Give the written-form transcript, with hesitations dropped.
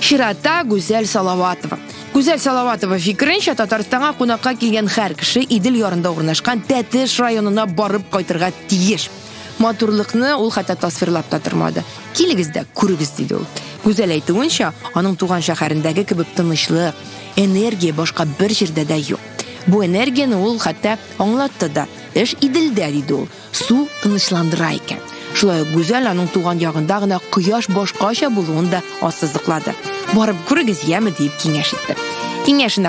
Ширата Гүзәл Салаватова. Гүзәл Салаватова фикеренчә, Татарстанга кунакка килгән һәр кеше Идел ярында урнашкан Тәтеш районына барып кайтырга тиеш. Матурлыкны ул хәтта тасвирлап та тормады. Килегез дә күрегез диде ул. Гүзәл әйтүенчә, аның туган шәһәрендәге кебек тынычлык, энергия башка бер җирдә дә юк. Бу энергияны ул хәтта аңлатты да. Эш Иделдә диде ул. Су тынычландыра икән. Шулай Гүзәл аның туган ягында гына кояш башкача булуын да ассызыклады. Барып күрегез яме дип киңәш итте. Киңәшне